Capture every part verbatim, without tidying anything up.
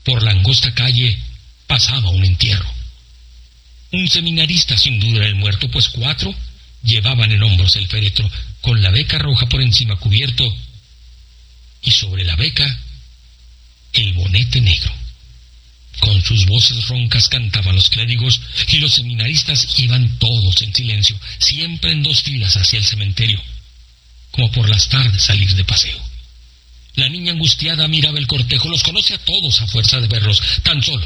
Por la angosta calle pasaba un entierro. Un seminarista sin duda era el muerto, pues cuatro llevaban en hombros el féretro, con la beca roja por encima cubierto, y sobre la beca el bonete negro. Con sus voces roncas cantaban los clérigos, y los seminaristas iban todos en silencio, siempre en dos filas hacia el cementerio, como por las tardes salir de paseo. La niña angustiada miraba el cortejo, los conoce a todos a fuerza de verlos, tan solo,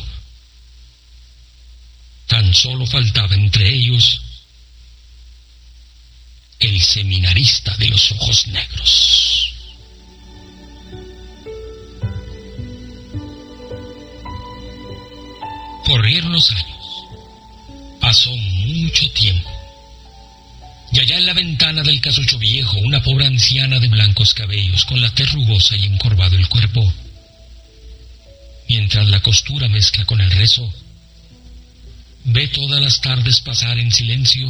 tan solo faltaba entre ellos el seminarista de los ojos negros. Corrieron los años. Pasó mucho tiempo. Y allá en la ventana del casucho viejo, una pobre anciana de blancos cabellos, con la tez rugosa y encorvado el cuerpo, mientras la costura mezcla con el rezo, ve todas las tardes pasar en silencio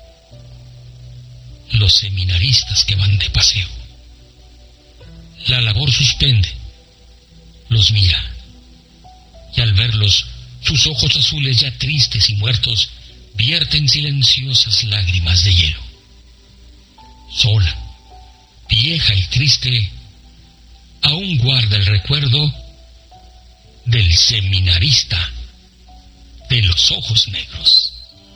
los seminaristas que van de paseo. La labor suspende, los mira, y al verlos, sus ojos azules ya tristes y muertos vierten silenciosas lágrimas de hielo. Sola, vieja y triste, aún guarda el recuerdo del seminarista de los ojos negros.